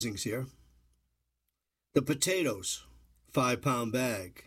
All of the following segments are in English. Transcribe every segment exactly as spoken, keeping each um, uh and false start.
here. The potatoes, five pound bag.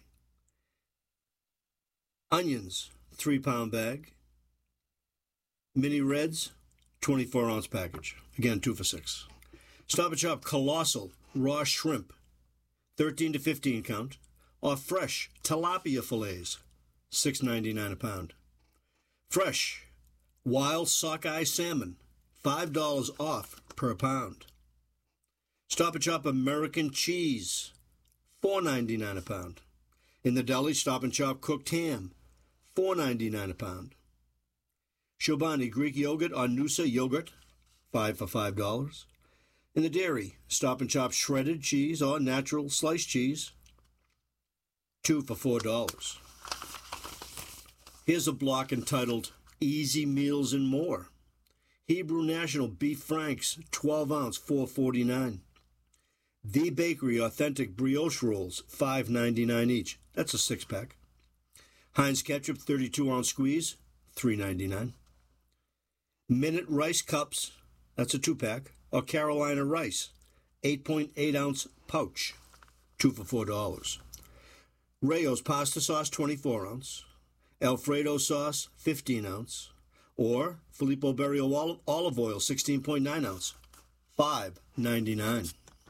Onions, three pound bag. Mini Reds, twenty-four ounce package. Again, two for six. Stop and Shop Colossal raw shrimp, thirteen to fifteen count, or fresh tilapia fillets, six ninety-nine a pound. Fresh wild sockeye salmon, five dollars off per pound. Stop and Shop American cheese, four ninety-nine a pound. In the deli, Stop and Shop cooked ham, four ninety-nine a pound. Chobani Greek yogurt or Noosa yogurt, five for five dollars. In the dairy, Stop and Shop shredded cheese or natural sliced cheese, two for four dollars. Here's a block entitled Easy Meals and More. Hebrew National Beef Franks, twelve ounce, four forty-nine. The Bakery Authentic Brioche Rolls, five ninety-nine each. That's a six-pack. Heinz Ketchup, thirty-two ounce squeeze, three ninety-nine. Minute Rice Cups, that's a two-pack, or Carolina Rice, eight point eight ounce pouch, two for four dollars. Rayo's Pasta Sauce, twenty-four ounce. Alfredo Sauce, fifteen ounce. Or Filippo Berio Olive Oil, sixteen point nine ounce, five ninety-nine.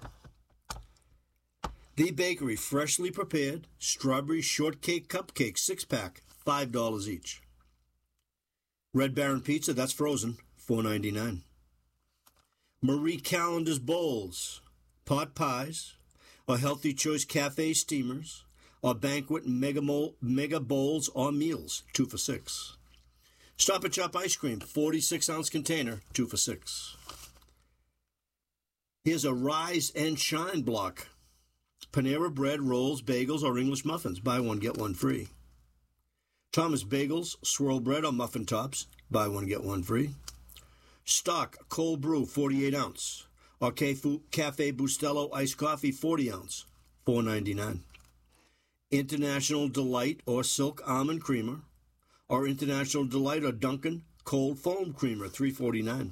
The Bakery Freshly Prepared Strawberry Shortcake Cupcake, six-pack, five dollars each. Red Baron Pizza, that's frozen, four ninety-nine. Marie Callender's Bowls, pot pies, or Healthy Choice Cafe steamers, or Banquet mega, mo- mega bowls or meals, two for six. Stop and Shop ice cream, forty-six ounce container, two for six. Here's a Rise and Shine block. Panera Bread, rolls, bagels, or English muffins, buy one, get one free. Thomas Bagels, swirl bread or muffin tops, buy one, get one free. Stock cold brew, forty-eight ounce, or Cafe Bustelo iced coffee, forty ounce, four ninety-nine. International Delight or Silk Almond Creamer, or International Delight or Dunkin' Cold Foam Creamer, three forty-nine.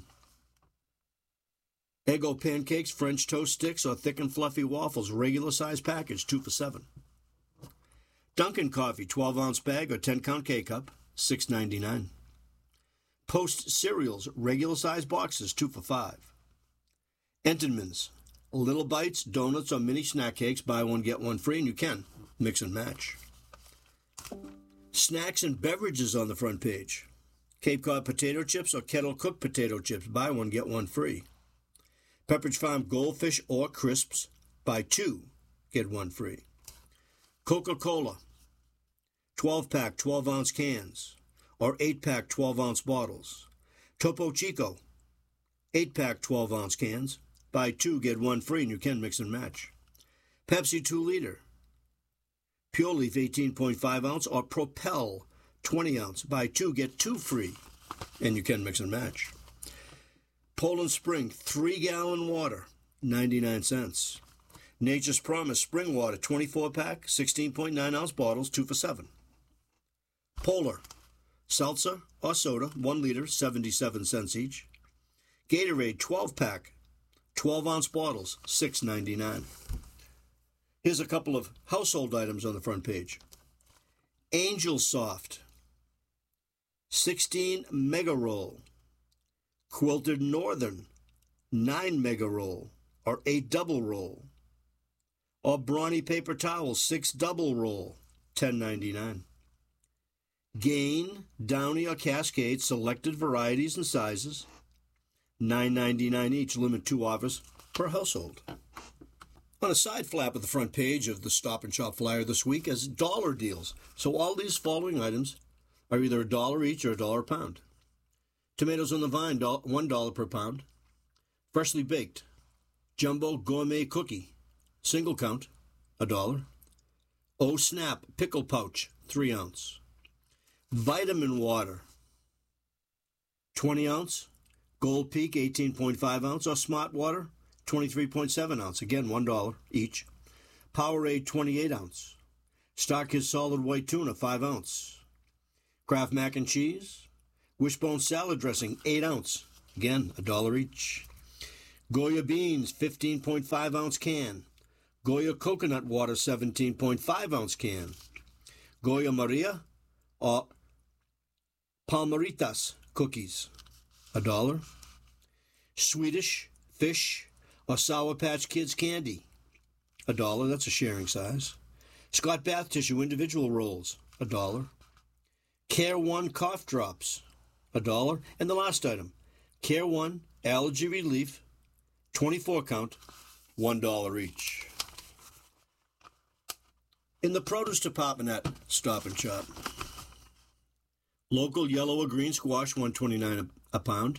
Eggo Pancakes, French Toast Sticks, or Thick and Fluffy Waffles, regular size package, two for seven. Dunkin' Coffee, twelve ounce bag or ten count K-Cup, six ninety-nine. Post Cereals, regular size boxes, two for five. Entenmann's, Little Bites, donuts, or mini snack cakes, buy one, get one free, and you can mix and match. Snacks and beverages on the front page. Cape Cod potato chips or kettle cooked potato chips, buy one, get one free. Pepperidge Farm Goldfish or Crisps, buy two, get one free. Coca-Cola, twelve-pack, twelve ounce cans, or eight-pack, twelve ounce bottles. Topo Chico, eight-pack, twelve ounce cans, buy two, get one free, and you can mix and match. Pepsi two liter, Pure Leaf eighteen point five ounce, or Propel twenty ounce, buy two, get two free, and you can mix and match. Poland Spring three gallon water, ninety-nine cents. Nature's Promise Spring Water, twenty-four pack, sixteen point nine ounce bottles, two for seven. Polar, seltzer or soda, one liter, seventy-seven cents each. Gatorade, twelve pack, twelve ounce bottles, six ninety-nine. Here's a couple of household items on the front page. Angel Soft, sixteen mega roll. Quilted Northern, nine mega roll, or eight double roll. Or Brawny paper towels, six double roll, ten ninety-nine. Gain, Downy or Cascade, selected varieties and sizes, nine ninety-nine each, limit two offers per household. On a side flap of the front page of the Stop and Shop flyer this week is dollar deals. So all these following items are either a dollar each or a dollar a pound. Tomatoes on the vine, one dollar per pound. Freshly baked, jumbo gourmet cookie, single count, a dollar. Oh Snap pickle pouch, three ounce. Vitamin water, twenty ounce. Gold Peak, eighteen point five ounce, or Smart Water, twenty-three point seven ounce. Again, one dollar each. Powerade, twenty-eight ounce. Starkist solid white tuna, five ounce. Kraft mac and cheese. Wishbone salad dressing, eight ounce. Again, a dollar each. Goya beans, fifteen point five ounce can. Goya coconut water, seventeen point five ounce can. Goya Maria or Palmeritas cookies, a dollar. Swedish fish or Sour Patch Kids candy, a dollar. That's a sharing size. Scott bath tissue individual rolls, a dollar. Care One cough drops, a dollar. And the last item, Care One allergy relief, twenty-four count, one dollar each. In the produce department at Stop and Shop, local yellow or green squash, one twenty-nine a pound.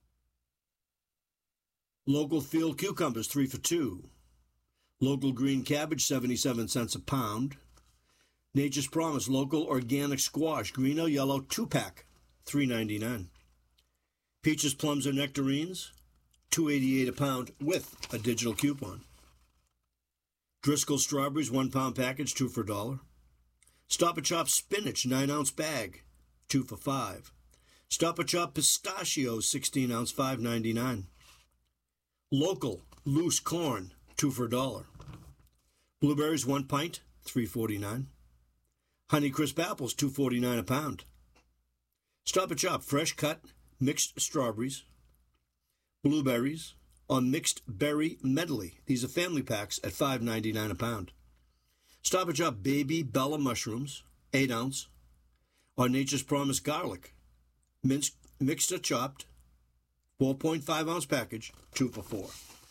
Local field cucumbers, three for two. Local green cabbage, seventy-seven cents a pound. Nature's Promise local organic squash, green or yellow, two-pack, three ninety-nine. Peaches, plums, or nectarines, two eighty-eight a pound with a digital coupon. Driscoll strawberries, one pound package, two for a dollar. Stop and Shop spinach, nine ounce bag, two for five. Stop and Shop pistachios, sixteen ounce, five ninety-nine. Local loose corn, two for a dollar. Blueberries, one pint, three forty-nine. Honeycrisp apples, two forty-nine a pound. Stop and Shop fresh cut mixed strawberries, blueberries, or mixed berry medley. These are family packs at five ninety-nine a pound. Stop and Shop baby Bella mushrooms, eight ounce, or Nature's Promise garlic, minced, mixed or chopped, four point five ounce package, two for four.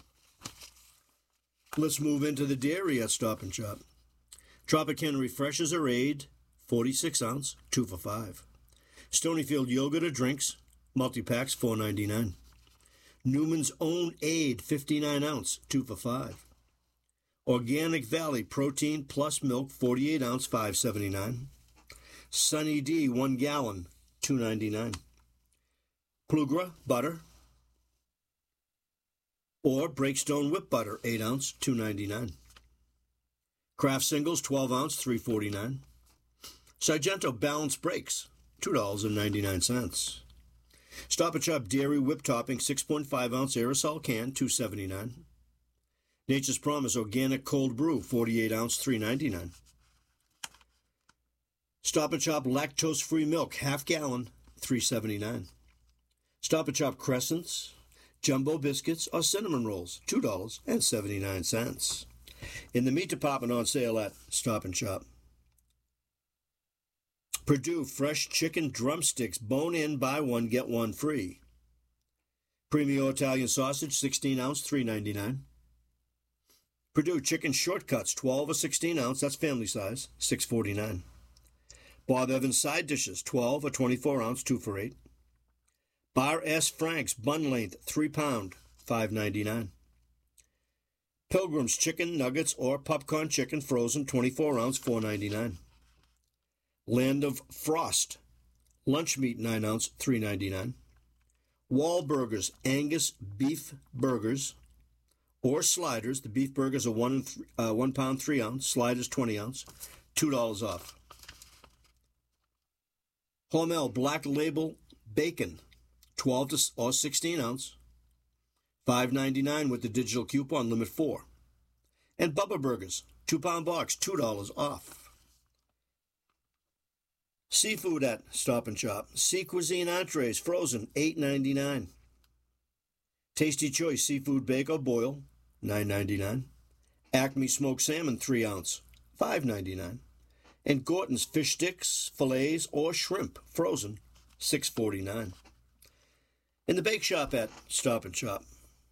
Let's move into the dairy at Stop and Shop. Tropicana Refreshers or Aid, forty-six ounce, two for five. Stonyfield yogurt or drinks, multi-packs, four ninety-nine. Newman's Own Aid, fifty-nine ounce, two for five. Organic Valley Protein Plus Milk, forty-eight ounce, five seventy-nine. Sunny D, one gallon, two ninety-nine. Plugra Butter or Breakstone Whip Butter, eight ounce, two ninety-nine. Kraft Singles, twelve ounce, three forty-nine. Sargento Balanced Breaks, two dollars and ninety-nine cents. Stop and Shop Dairy Whip Topping, six point five ounce aerosol can, two seventy-nine. Nature's Promise Organic Cold Brew, forty-eight ounce, three ninety-nine. Stop and Shop Lactose Free Milk, half gallon, three seventy-nine. Stop and Shop Crescents, Jumbo Biscuits, or Cinnamon Rolls, two dollars and seventy-nine cents. In the meat department on sale at Stop and Shop. Perdue Fresh Chicken Drumsticks, bone-in, buy one, get one free. Premio Italian Sausage, sixteen ounce, three ninety-nine. Perdue Chicken Shortcuts, twelve or sixteen ounce, that's family size, six forty-nine. Bob Evans Side Dishes, twelve or twenty-four ounce, two for eight. Bar S. Frank's Bun Length, three pound, five ninety-nine. Pilgrim's Chicken Nuggets or Popcorn Chicken Frozen, twenty-four ounce, four ninety-nine. Land of Frost Lunch Meat, nine ounce, three ninety-nine. Wahlburgers Angus Beef Burgers or Sliders. The beef burgers are one, th- uh, one pound, three ounce. Sliders, twenty ounce, two dollars off. Hormel Black Label Bacon, twelve to, or sixteen ounce, five ninety-nine with the digital coupon, limit four. And Bubba Burgers, two pound box, two dollars off. Seafood at Stop and Shop. Sea Cuisine Entrees, frozen, eight ninety-nine. Tasty Choice Seafood Bake or Boil, nine ninety-nine. Acme Smoked Salmon, three ounce, five ninety-nine. And Gorton's Fish Sticks, Fillets, or Shrimp, frozen, six forty-nine. In the bake shop at Stop and Shop.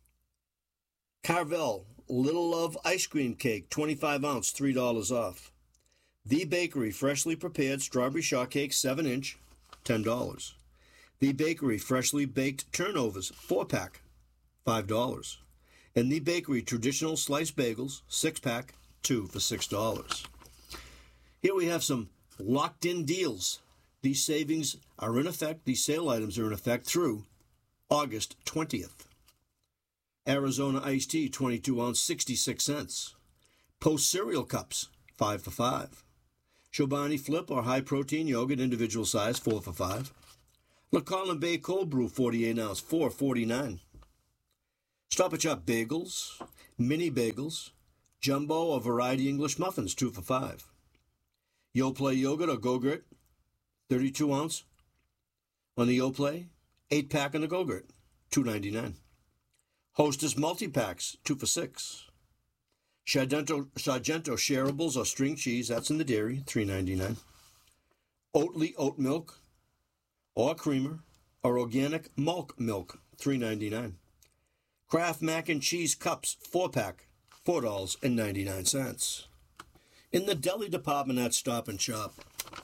Carvel Little Love Ice Cream Cake, twenty-five ounce, three dollars off. The Bakery Freshly Prepared Strawberry Shortcake, seven inch, ten dollars. The Bakery Freshly Baked Turnovers, four pack, five dollars. And The Bakery Traditional Sliced Bagels, six pack, two for six dollars. Here we have some locked-in deals. These savings are in effect, these sale items are in effect through August twentieth. Arizona Iced Tea, twenty-two ounce, sixty-six cents. Post Cereal Cups, five for five. Chobani Flip or High Protein Yogurt, individual size, four for five. La Colin Bay Cold Brew, forty-eight ounce, four forty-nine. Stop and Shop bagels, mini bagels, jumbo or variety English muffins, two for five. Yoplait yogurt or Go-Gurt, thirty-two ounce. On the Yoplait, eight pack on the Go-Gurt, two ninety-nine. Hostess multi-packs, two for six. Sargento, Sargento shareables or string cheese, that's in the dairy, three ninety-nine. Oatly oat milk or creamer or organic malt milk, three ninety-nine. Kraft mac and cheese cups, four pack, four dollars and ninety-nine cents. In the deli department at Stop and Shop,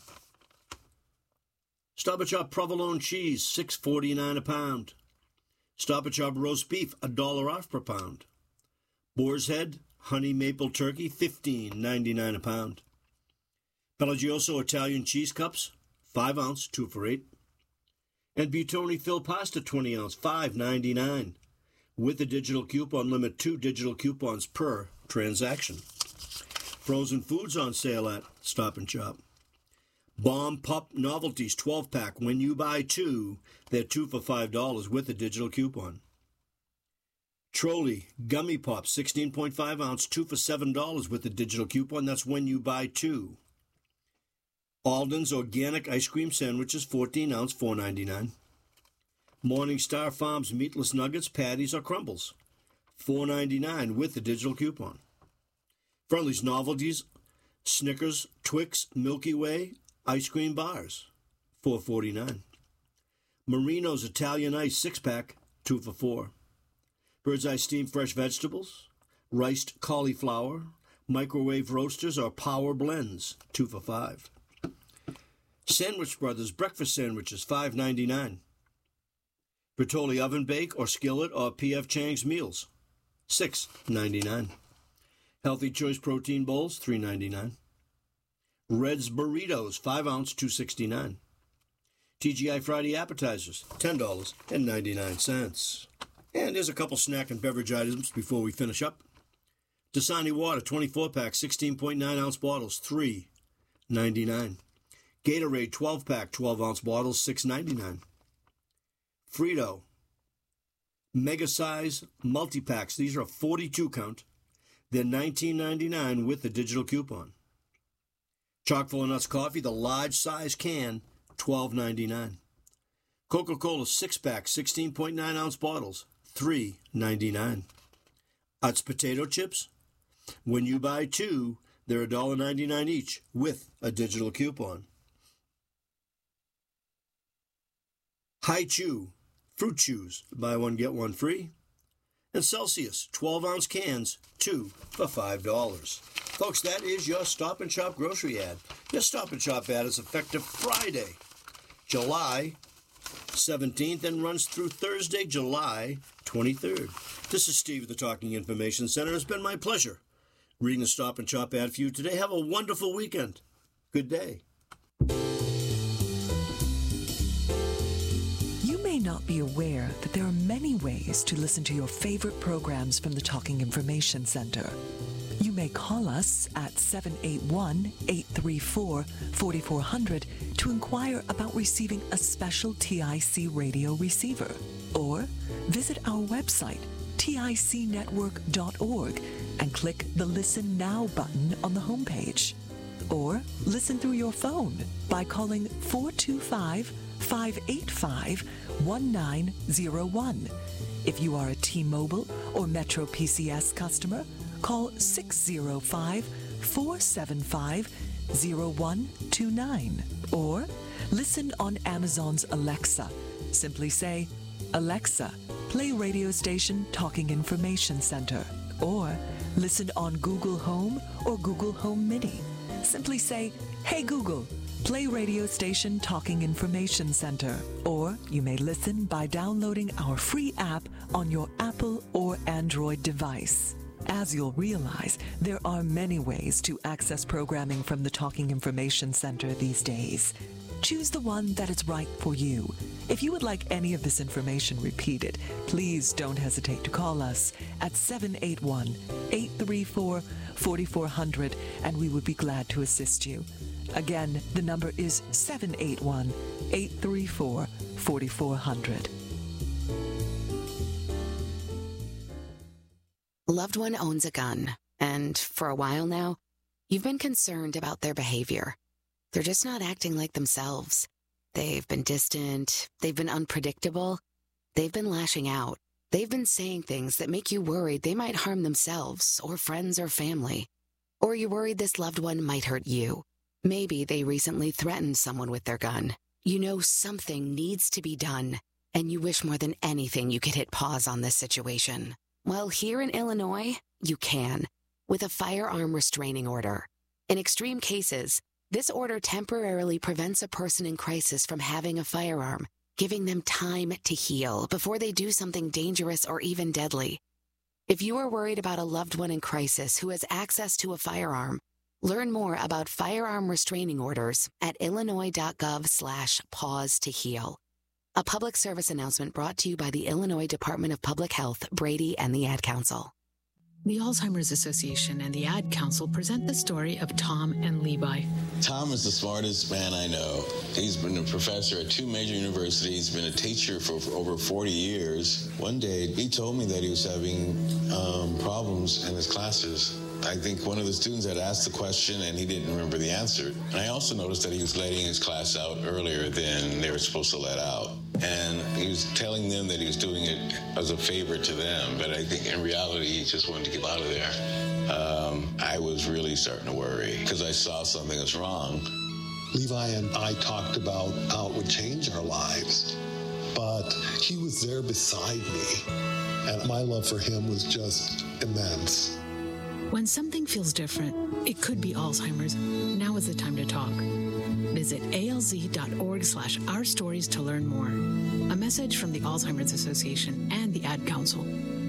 Stop and Shop provolone cheese, six forty-nine a pound. Stop and Shop roast beef, a dollar off per pound. Boar's Head honey maple turkey, fifteen ninety-nine a pound. Pelagioso Italian cheese cups, five ounce, two for eight. And Buitoni Phil pasta, twenty ounce, five ninety-nine. With a digital coupon limit, two digital coupons per transaction. Frozen foods on sale at Stop and Shop. Bomb Pup Novelties twelve pack. When you buy two, they're two for five dollars with a digital coupon. Trolley Gummy Pops sixteen point five ounce, two for seven dollars with a digital coupon. That's when you buy two. Alden's Organic Ice Cream Sandwiches fourteen ounce, four ninety-nine. Morningstar Farms Meatless Nuggets, Patties, or Crumbles, four ninety-nine with the digital coupon. Friendly's Novelties, Snickers, Twix, Milky Way, Ice Cream Bars, four forty-nine. Marino's Italian Ice six pack, two for four. Bird's Eye Steamed Fresh Vegetables, Riced Cauliflower, Microwave Roasters, or Power Blends, two for five. Sandwich Brothers Breakfast Sandwiches, five ninety-nine. Bertolli Oven Bake or Skillet or P F Chang's Meals, six ninety-nine. Healthy Choice Protein Bowls, three ninety-nine. Red's Burritos, five ounce, two sixty-nine. T G I Friday Appetizers, ten dollars and ninety-nine cents. And here's a couple snack and beverage items before we finish up. Dasani Water, twenty-four pack, sixteen point nine ounce bottles, three ninety-nine. Gatorade, twelve pack, twelve ounce bottles, six ninety-nine. Frito, mega size multi-packs. These are a forty-two count. They're nineteen ninety-nine with the digital coupon. Chock-full of Nuts Coffee, the large size can, twelve ninety-nine. Coca-Cola six pack, sixteen point nine ounce bottles, three ninety-nine. Utz potato chips, when you buy two, they're one dollar ninety-nine each with a digital coupon. Hi-Chew fruit chews, buy one get one free. And Celsius twelve ounce cans, two for five dollars. Folks, that is your Stop and Shop grocery ad. Your Stop and Shop ad is effective Friday, July seventeenth, and runs through Thursday, July twenty-third. This is Steve at the Talking Information Center. It's been my pleasure reading the Stop and Shop ad for you today. Have a wonderful weekend. Good day. You may not be aware that there are many ways to listen to your favorite programs from the Talking Information Center. You may call us at seven eight one, eight three four, four four zero zero to inquire about receiving a special T I C radio receiver, or visit our website, tic network dot org, and click the Listen Now button on the homepage. Or listen through your phone by calling four two five, five eight five, one nine zero one. If you are a T-Mobile or Metro P C S customer, call six zero five, four seven five, zero one two nine. Or listen on Amazon's Alexa. Simply say, Alexa, play radio station Talking Information Center. Or listen on Google Home or Google Home Mini. Simply say, Hey Google, play radio station Talking Information Center. Or you may listen by downloading our free app on your Apple or Android device. As you'll realize, there are many ways to access programming from the Talking Information Center these days. Choose the one that is right for you. If you would like any of this information repeated, please don't hesitate to call us at seven eight one, eight three four, four four zero zero, and we would be glad to assist you. Again, the number is seven eight one, eight three four, four four zero zero. loved one owns a gun, and for a while now, you've been concerned about their behavior. They're just not acting like themselves. They've been distant, they've been unpredictable, they've been lashing out. They've been saying things that make you worried they might harm themselves or friends or family. Or you're worried this loved one might hurt you. Maybe they recently threatened someone with their gun. You know something needs to be done, and you wish more than anything you could hit pause on this situation. Well, here in Illinois, you can, with a firearm restraining order. In extreme cases, this order temporarily prevents a person in crisis from having a firearm, giving them time to heal before they do something dangerous or even deadly. If you are worried about a loved one in crisis who has access to a firearm, learn more about firearm restraining orders at illinois.gov slash pause to heal. A public service announcement brought to you by the Illinois Department of Public Health, Brady, and the Ad Council. The Alzheimer's Association and the Ad Council present the story of Tom and Levi. Tom is the smartest man I know. He's been a professor at two major universities, been a teacher for, for over forty years. One day, he told me that he was having um, problems in his classes. I think one of the students had asked the question and he didn't remember the answer. And I also noticed that he was letting his class out earlier than they were supposed to let out. And he was telling them that he was doing it as a favor to them, but I think in reality he just wanted to get out of there. Um, I was really starting to worry because I saw something was wrong. Levi and I talked about how it would change our lives, but he was there beside me, and my love for him was just immense. When something feels different, it could be Alzheimer's. Now is the time to talk. Visit alz.org slash our stories to learn more. A message from the Alzheimer's Association and the Ad Council.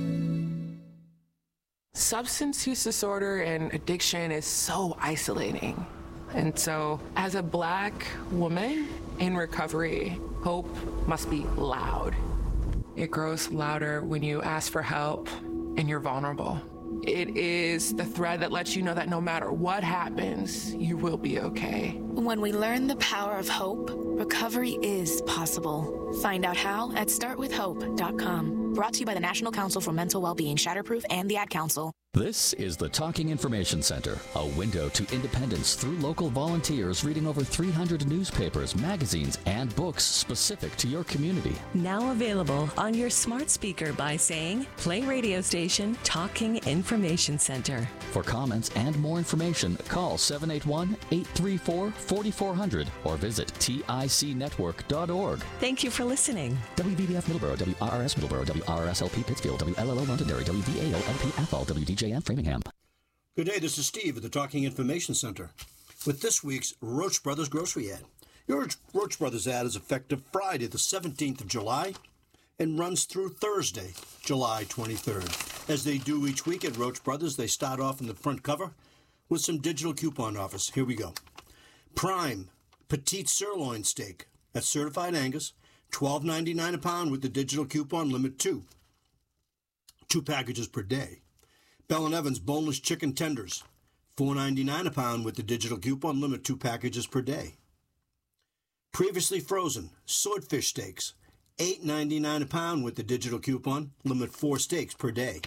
Substance use disorder and addiction is so isolating. And so as a Black woman in recovery, hope must be loud. It grows louder when you ask for help and you're vulnerable. It is the thread that lets you know that no matter what happens, you will be okay. When we learn the power of hope, recovery is possible. Find out how at start with hope dot com. Brought to you by the National Council for Mental Wellbeing, Shatterproof, and the Ad Council. This is the Talking Information Center, a window to independence through local volunteers reading over three hundred newspapers, magazines, and books specific to your community. Now available on your smart speaker by saying, play radio station Talking Information Center. For comments and more information, call seven eight one, eight three four, four four zero zero or visit T I C network dot org. Thank you for listening. W V B F Middleborough, W R R S Middleborough, W R R S L P Pittsfield, W L L O Londonderry, W V A O L P Athol, W D J M Framingham. Good day, this is Steve at the Talking Information Center with this week's Roach Brothers grocery ad. Your Roach Brothers ad is effective Friday, the seventeenth of July, and runs through Thursday, July twenty-third. As they do each week at Roach Brothers, they start off in the front cover with some digital coupon offers. Here we go. Prime Petite Sirloin Steak at Certified Angus, twelve ninety-nine a pound with the digital coupon, limit two. Two packages per day. Bell and Evans Boneless Chicken Tenders, four ninety-nine a pound with the digital coupon, limit two packages per day. Previously Frozen Swordfish Steaks, eight ninety-nine a pound with the digital coupon, limit four steaks per day.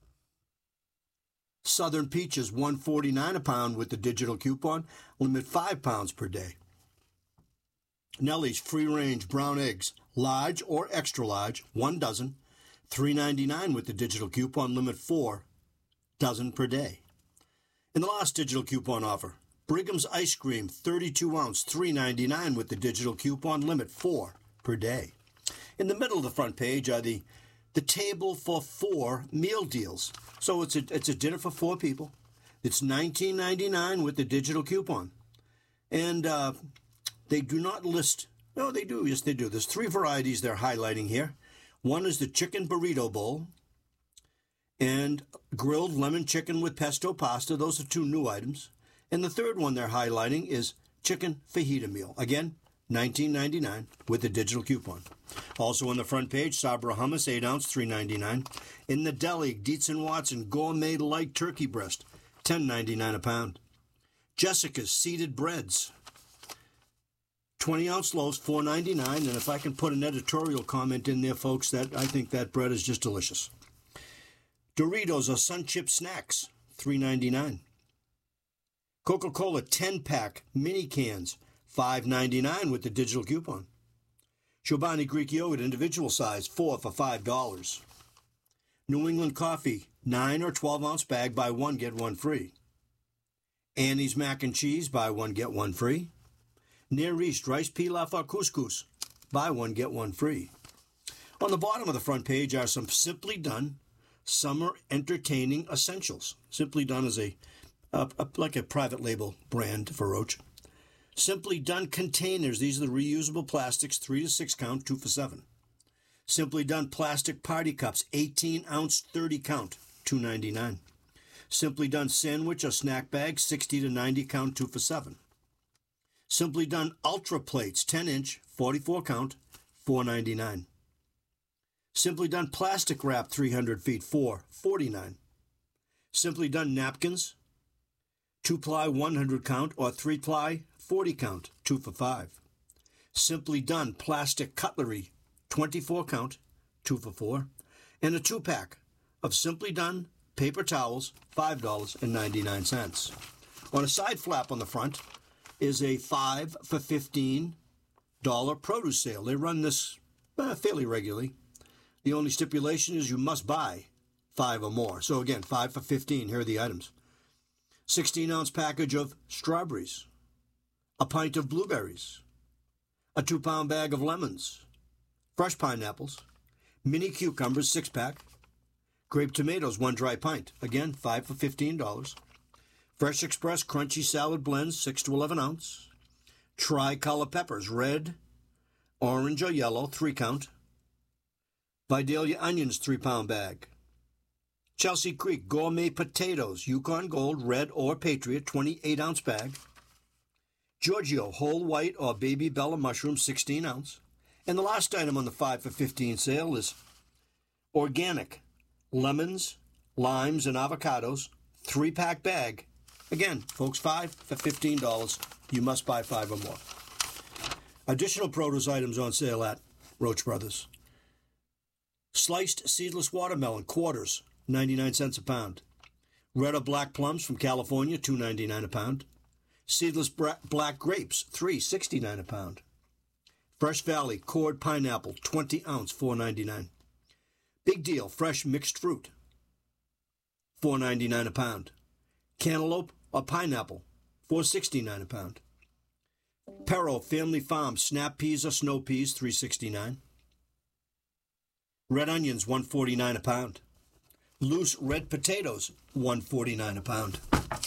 Southern Peaches, one forty-nine a pound with the digital coupon, limit five pounds per day. Nellie's Free Range Brown Eggs, large or extra large, one dozen, three ninety-nine with the digital coupon, limit four dozen per day. In the last digital coupon offer, Brigham's Ice Cream, thirty-two ounce, three ninety-nine with the digital coupon, limit four per day. In the middle of the front page are the the table for four meal deals. So it's a it's a dinner for four people. It's nineteen ninety-nine with the digital coupon, and uh, they do not list. No, they do. Yes, they do. There's three varieties they're highlighting here. One is the chicken burrito bowl, and grilled lemon chicken with pesto pasta. Those are two new items. And the third one they're highlighting is chicken fajita meal. Again, nineteen ninety-nine with the digital coupon. Also on the front page, Sabra hummus, eight ounce, three ninety-nine. In the deli, Dietz and Watson gourmet light turkey breast, ten ninety-nine a pound. Jessica's seeded breads, twenty ounce loaves, four ninety-nine. And if I can put an editorial comment in there, folks, that I think that bread is just delicious. Doritos or Sun Chip Snacks, three ninety-nine. Coca-Cola ten-pack mini cans, five ninety-nine with the digital coupon. Chobani Greek yogurt individual size, four for five dollars. New England coffee, nine or twelve ounce bag, buy one, get one free. Annie's mac and cheese, buy one, get one free. Near East rice pilaf or couscous, buy one, get one free. On the bottom of the front page are some Simply Done summer entertaining essentials. Simply Done is a, a, a like a private label brand for Roach. Simply Done containers. These are the reusable plastics, three to six count, two for seven. Simply Done plastic party cups, eighteen ounce, thirty count, two ninety-nine. Simply Done sandwich or snack bag, sixty to ninety count, two for seven. Simply Done ultra plates, ten inch, forty-four count, four ninety-nine. Simply Done plastic wrap, three hundred feet, four forty-nine. Simply Done napkins, two ply, one hundred count, or three ply, forty count, two for five. Simply Done plastic cutlery, twenty-four count, two for four. And a two pack of Simply Done paper towels, five dollars and ninety-nine cents. On a side flap on the front is a five for fifteen dollars produce sale. They run this uh, fairly regularly. The only stipulation is you must buy five or more. So again, five for fifteen. Here are the items. sixteen ounce package of strawberries, a pint of blueberries, a two pound bag of lemons, fresh pineapples, mini cucumbers, six pack, grape tomatoes, one dry pint. Again, five for fifteen dollars. Fresh Express crunchy salad blends, six to eleven ounce. Tricolor peppers, red, orange or yellow, three count. Vidalia onions, three pound bag. Chelsea Creek gourmet potatoes, Yukon Gold, red or Patriot, twenty-eight ounce bag. Giorgio whole white or baby Bella mushrooms, sixteen ounce. And the last item on the five for fifteen sale is organic lemons, limes, and avocados, three pack bag. Again, folks, five for fifteen dollars. You must buy five or more. Additional produce items on sale at Roach Brothers. Sliced seedless watermelon, quarters, ninety-nine cents a pound. Red or black plums from California, two ninety-nine a pound. Seedless black grapes, three sixty-nine a pound. Fresh Valley cord pineapple, twenty ounce, four ninety-nine. Big Deal fresh mixed fruit, four ninety-nine a pound. Cantaloupe or pineapple, four sixty-nine a pound. Perro Family Farm snap peas or snow peas, three sixty-nine. Red onions, one forty-nine a pound. Loose red potatoes, one forty-nine a pound.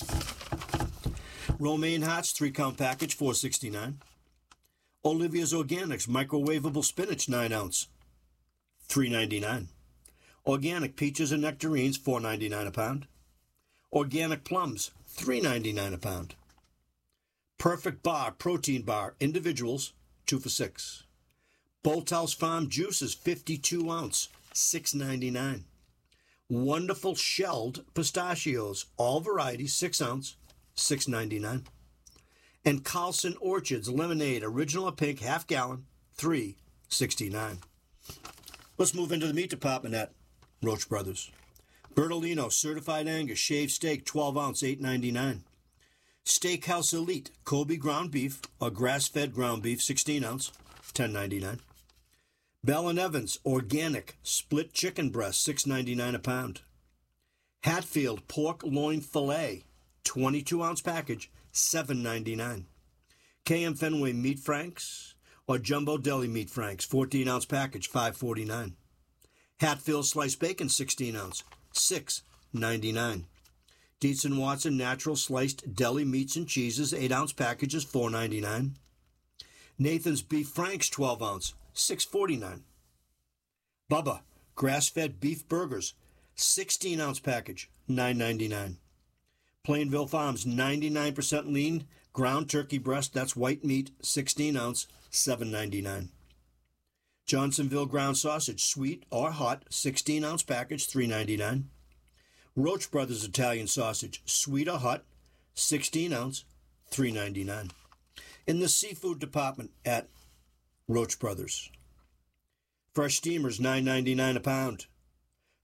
Romaine hearts, three count package, four sixty-nine. Olivia's Organics microwavable spinach, nine ounce, three ninety-nine. Organic peaches and nectarines, four ninety-nine a pound. Organic plums, three ninety-nine a pound. Perfect Bar protein bar individuals, two for six. Bolthouse Farm juices, fifty-two ounce, six ninety-nine. Wonderful shelled pistachios, all varieties, six ounce, six ninety-nine. And Carlson Orchards lemonade, original or pink, half gallon, three sixty-nine. Let's move into the meat department at Roach Brothers. Bertolino certified Angus shaved steak, twelve ounce, eight ninety-nine. Steakhouse Elite Kobe ground beef or grass-fed ground beef, sixteen ounce, ten ninety-nine. Bell and Evans organic split chicken breast, six ninety-nine a pound. Hatfield pork loin fillet, twenty-two ounce package, seven ninety-nine. K M Fenway meat franks or jumbo deli meat franks, fourteen ounce package, five forty-nine. Hatfield sliced bacon, sixteen ounce, six ninety-nine. Dietz and Watson natural sliced deli meats and cheeses, eight ounce packages, four ninety-nine. Nathan's beef franks, twelve ounce, six forty-nine. Bubba grass-fed beef burgers, sixteen ounce package, nine ninety-nine. Plainville Farms ninety-nine percent lean ground turkey breast, that's white meat, sixteen ounce, seven ninety-nine. Johnsonville ground sausage, sweet or hot, sixteen ounce package, three ninety-nine. Roach Brothers Italian sausage, sweet or hot, sixteen ounce, three ninety-nine. In the seafood department at Roach Brothers. Fresh steamers, nine ninety-nine a pound.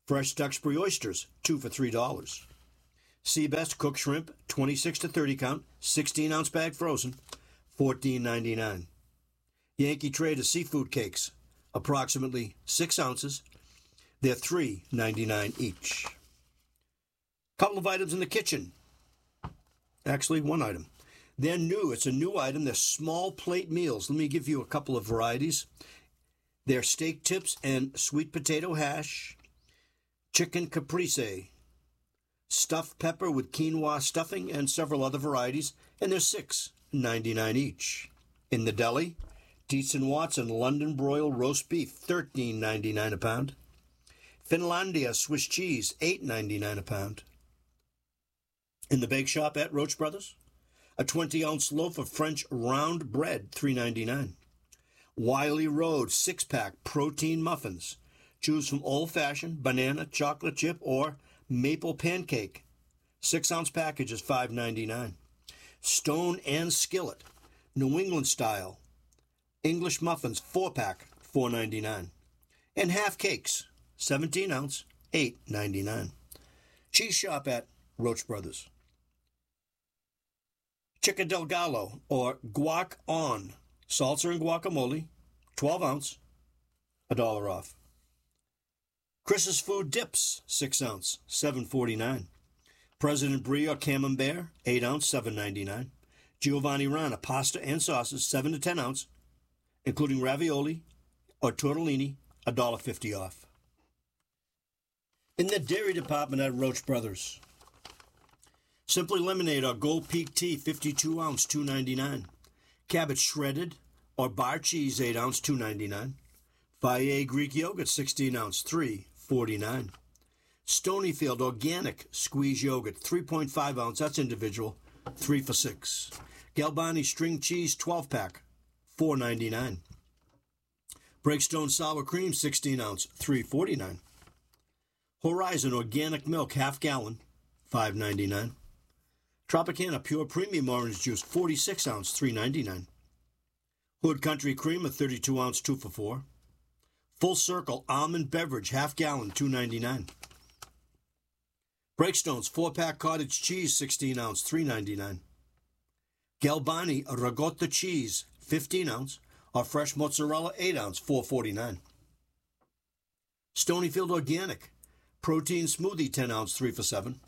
Fresh Duxbury oysters, two for three dollars. Seabest cooked shrimp, twenty-six to thirty count, sixteen ounce bag frozen, fourteen ninety-nine. Yankee Trader seafood cakes, approximately six ounces. They're three ninety-nine each. Couple of items in the kitchen. Actually, one item. They're new. It's a new item. They're small plate meals. Let me give you a couple of varieties. They're steak tips and sweet potato hash, chicken caprese, stuffed pepper with quinoa stuffing, and several other varieties, and they're six ninety-nine each. In the deli, Dietz and Watson London broiled roast beef, thirteen ninety-nine a pound. Finlandia Swiss cheese, eight ninety-nine a pound. In the bake shop at Roach Brothers, a twenty ounce loaf of French round bread, three ninety-nine. Wiley Road six-pack protein muffins. Choose from old-fashioned, banana, chocolate chip, or maple pancake. six ounce packages, five ninety-nine. Stone and Skillet, New England style. English muffins, four-pack, four ninety-nine. And half cakes, seventeen ounce, eight ninety-nine. Cheese shop at Roach Brothers. Chica del Gallo, or Guac On, salsa and guacamole, twelve ounce, a dollar off. Chris's Food Dips, six ounce, seven forty-nine. President Brie or Camembert, eight ounce, seven ninety-nine. Giovanni Rana pasta and sauces, seven to ten ounce, including ravioli or tortellini, a dollar fifty off. In the dairy department at Roach Brothers, Simply Lemonade or Gold Peak Tea, fifty-two ounce, two ninety-nine. Cabot Shredded or Bar Cheese, eight ounce, two ninety-nine. Valle Greek Yogurt, sixteen ounce, three forty-nine. Stonyfield Organic Squeeze Yogurt, three point five ounce, that's individual, three for six. Galbani String Cheese, twelve pack, four ninety-nine. Breakstone Sour Cream, sixteen ounce, three forty-nine. Horizon Organic Milk, half gallon, five ninety-nine. Tropicana Pure Premium Orange Juice, forty-six ounce, three ninety-nine. Hood Country Creamer, thirty-two ounce, two for four. Full Circle Almond Beverage, half gallon, two ninety-nine. Breakstones four-pack Cottage Cheese, sixteen ounce, three ninety-nine. Galbani Ricotta Cheese, fifteen ounce, or Fresh Mozzarella, eight ounce, four forty-nine. Stonyfield Organic Protein Smoothie, ten ounce, three for seven.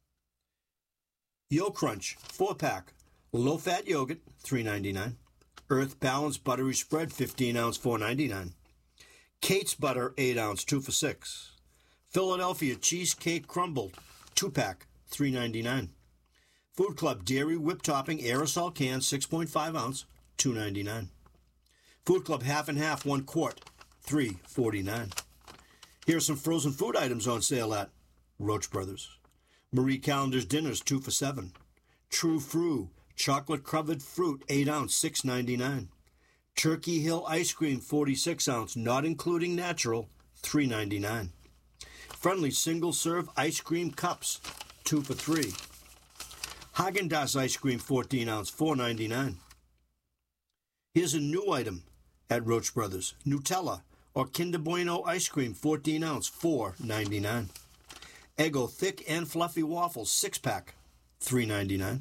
Yo Crunch four-pack low-fat yogurt, three ninety-nine. Earth Balance Buttery Spread, fifteen ounce, four ninety-nine. Kate's Butter, eight ounce, two for six. Philadelphia Cheesecake Crumbled, two-pack, three ninety-nine. Food Club Dairy Whip Topping Aerosol Can, six point five ounce, two ninety-nine. Food Club Half and Half, one quart, three forty-nine. Here are some frozen food items on sale at Roach Brothers. Marie Callender's Dinners, two for seven. True Fru Chocolate Covered Fruit, eight ounce, six ninety-nine. Turkey Hill Ice Cream, forty-six ounce, not including natural, three ninety-nine. Friendly Single Serve Ice Cream Cups, two for three. Haagen-Dazs Ice Cream, fourteen ounce, four ninety-nine. Here's a new item at Roach Brothers. Nutella or Kinder Bueno Ice Cream, fourteen ounce, four ninety-nine. Eggo Thick and Fluffy Waffles, six-pack, three ninety-nine.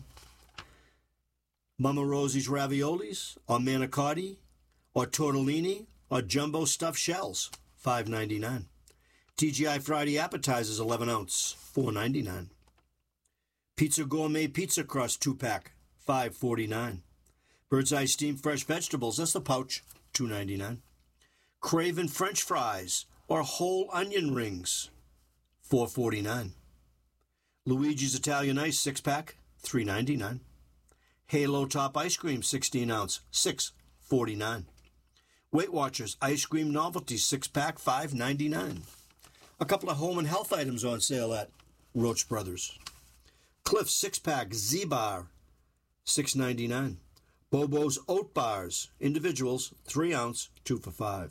Mama Rosie's Raviolis or Manicotti or Tortellini or Jumbo Stuffed Shells, five ninety-nine. T G I Friday Appetizers, eleven ounce, four ninety-nine. Pizza Gourmet Pizza Crust, two-pack, five forty-nine. Bird's Eye Steamed Fresh Vegetables, that's the pouch, two ninety-nine. Craven French Fries or Whole Onion Rings, four forty-nine. Luigi's Italian Ice, six-pack, three ninety-nine. Halo Top Ice Cream, sixteen ounce, six forty-nine. Weight Watchers Ice Cream Novelty, six-pack, five ninety-nine. A couple of home and health items on sale at Roach Brothers. Cliff's six-pack Z-Bar, six ninety-nine. Bobo's Oat Bars, individuals, three ounce, two for five.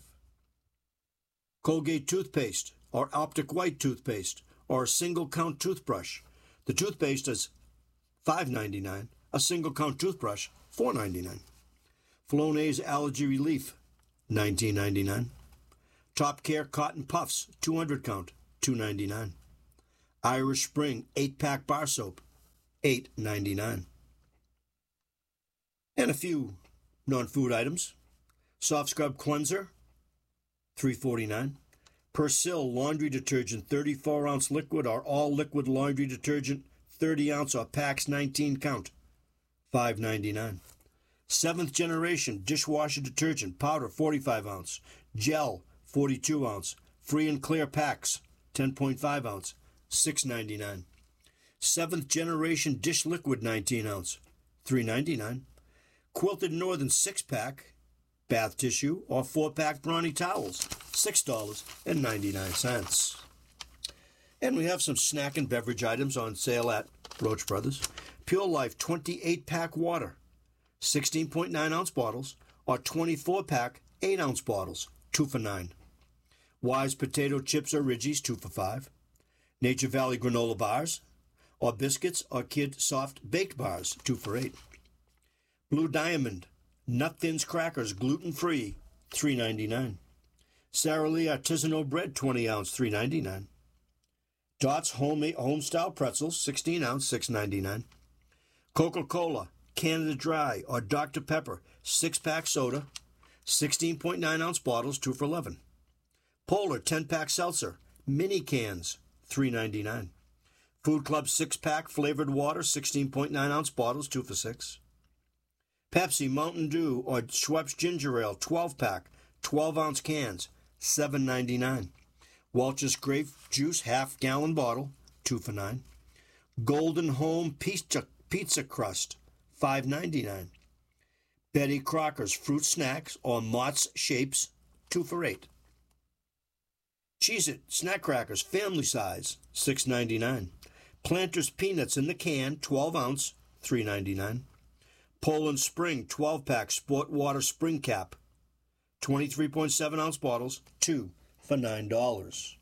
Colgate Toothpaste or Optic White Toothpaste or a single count toothbrush. The toothpaste is five ninety-nine. A single count toothbrush, four ninety-nine. Flonase Allergy Relief, nineteen ninety-nine. Top Care Cotton Puffs, two hundred count, two ninety-nine. Irish Spring eight-pack bar soap, eight ninety-nine. And a few non-food items. Soft Scrub Cleanser, three forty-nine. Persil Laundry Detergent, thirty-four ounce liquid or all liquid laundry detergent, thirty ounce or packs nineteen count, five ninety-nine. Seventh Generation Dishwasher Detergent, powder, forty-five ounce. Gel, forty-two ounce. Free and clear packs, ten point five ounce, six ninety-nine. Seventh Generation Dish Liquid, nineteen ounce, three ninety-nine. Quilted Northern six-pack bath tissue or four-pack Brawny towels, six dollars and ninety-nine cents. And we have some snack and beverage items on sale at Roach Brothers. Pure Life twenty-eight pack water, sixteen point nine ounce bottles, or twenty-four pack eight ounce bottles, two for nine. Wise potato chips or Ridgies, two for five. Nature Valley granola bars, or biscuits or Kid soft baked bars, two for eight. Blue Diamond Nut Thins crackers, gluten-free, three ninety-nine. Sara Lee artisanal bread, twenty ounce, three ninety-nine. Dots homemade home-style pretzels, sixteen ounce, six ninety-nine. Coca-Cola Canada Dry or Doctor Pepper six-pack soda, sixteen point nine ounce bottles, two for eleven. Polar ten-pack seltzer, mini cans, three ninety-nine. Food Club six-pack flavored water, sixteen point nine ounce bottles, two for six. Pepsi Mountain Dew or Schweppes Ginger Ale twelve pack, twelve ounce cans, seven ninety-nine. Welch's Grape Juice half gallon bottle, two for nine. Golden Home Pizza Pizza Crust, five ninety-nine. Betty Crocker's Fruit Snacks or Mott's Shapes, two for eight. Cheez-It Snack Crackers family size, six ninety-nine. Planters Peanuts in the can, twelve ounce, three ninety-nine. Poland Spring twelve pack Sport Water Spring Cap, twenty-three point seven ounce bottles, two for nine dollars.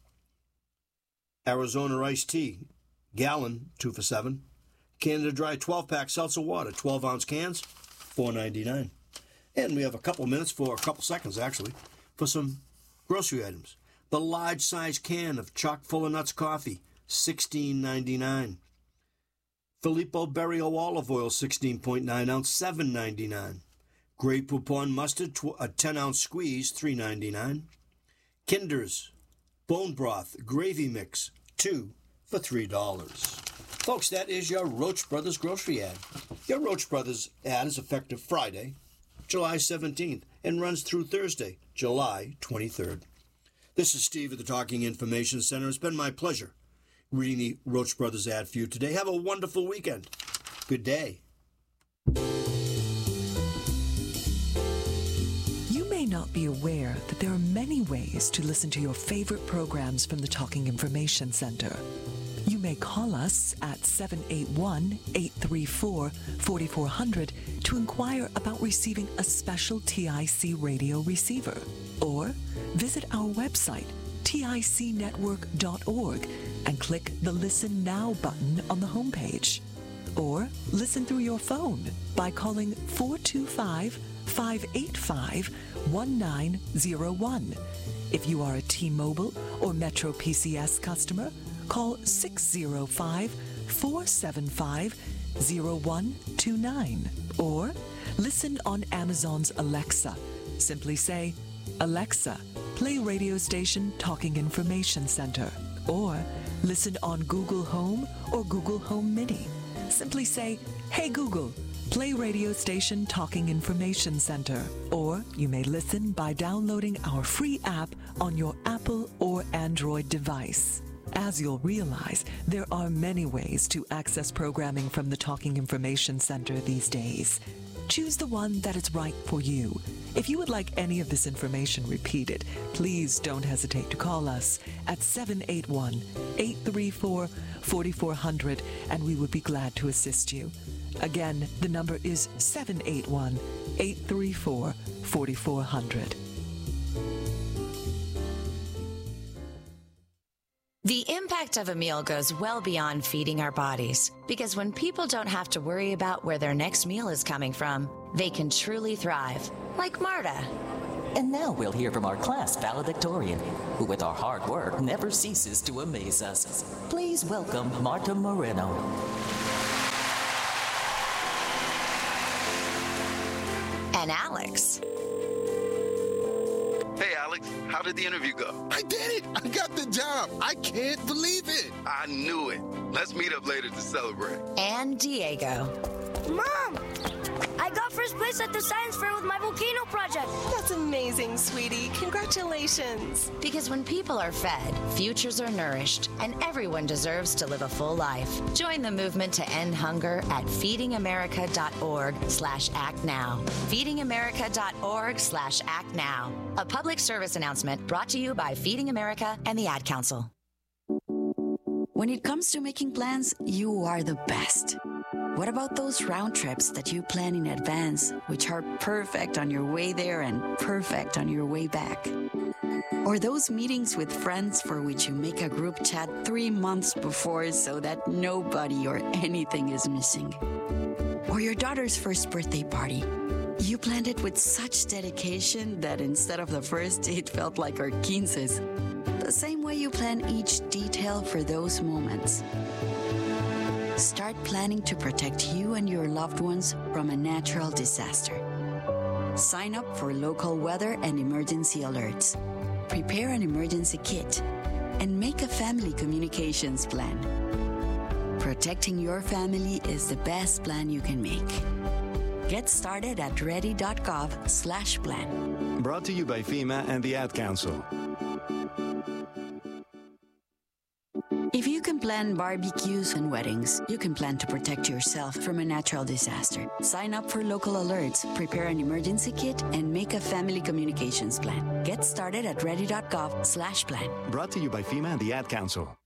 Arizona Iced Tea, gallon, two for seven. Canada Dry twelve pack Seltzer Water, twelve ounce cans, four ninety-nine. And we have a couple minutes, for a couple seconds actually, for some grocery items. The large size can of chock full of nuts coffee, sixteen ninety-nine. Filippo Berrio olive oil, sixteen point nine ounce, seven ninety-nine. Grey Poupon mustard, a ten ounce squeeze, three ninety-nine. Kinder's bone broth gravy mix, two for three dollars. Folks, that is your Roach Brothers grocery ad. Your Roach Brothers ad is effective Friday, July seventeenth, and runs through Thursday, July twenty-third. This is Steve at the Talking Information Center. It's been my pleasure reading the Roach Brothers ad for you today. Have a wonderful weekend. Good day. You may not be aware that there are many ways to listen to your favorite programs from the Talking Information Center. You may call us at seven eight one, eight three four, four four zero zero to inquire about receiving a special T I C radio receiver, or visit our website, tic network dot org, and click the Listen Now button on the homepage. Or listen through your phone by calling four two five, five eight five, one nine zero one. If you are a T-Mobile or Metro P C S customer, call six zero five, four seven five, zero one two nine. Or listen on Amazon's Alexa. Simply say, Alexa, play radio station Talking Information Center. Or listen on Google Home or Google Home Mini. Simply say, Hey Google, play radio station Talking Information Center. Or you may listen by downloading our free app on your Apple or Android device. As you'll realize, there are many ways to access programming from the Talking Information Center these days. Choose the one that is right for you. If you would like any of this information repeated, please don't hesitate to call us at seven eight one, eight three four, four four zero zero, and we would be glad to assist you. Again, the number is seven eight one, eight three four, four four zero zero. The impact of a meal goes well beyond feeding our bodies, because when people don't have to worry about where their next meal is coming from, they can truly thrive, like Marta. And now we'll hear from our class valedictorian, who with our hard work never ceases to amaze us. Please welcome Marta Moreno. And Alex. Hey, Alex, how did the interview go? I did it! I got the job! I can't believe it! I knew it. Let's meet up later to celebrate. And Diego. Mom! I got first place at the science fair with my volcano project. That's amazing, sweetie. Congratulations. Because when people are fed, futures are nourished, and everyone deserves to live a full life. Join the movement to end hunger at feedingamerica.org slash act now. feedingamerica.org slash act now. A public service announcement brought to you by Feeding America and the Ad Council. When it comes to making plans, you are the best. What about those round trips that you plan in advance, which are perfect on your way there and perfect on your way back? Or those meetings with friends for which you make a group chat three months before so that nobody or anything is missing? Or your daughter's first birthday party. You planned it with such dedication that instead of the first, it felt like our quinces. The same way you plan each detail for those moments. Start planning to protect you and your loved ones from a natural disaster. Sign up for local weather and emergency alerts. Prepare an emergency kit and make a family communications plan. Protecting your family is the best plan you can make. Get started at ready.gov slash plan. Brought to you by FEMA and the Ad Council. If you can plan barbecues and weddings, you can plan to protect yourself from a natural disaster. Sign up for local alerts, prepare an emergency kit, and make a family communications plan. Get started at ready.gov slash plan. Brought to you by FEMA and the Ad Council.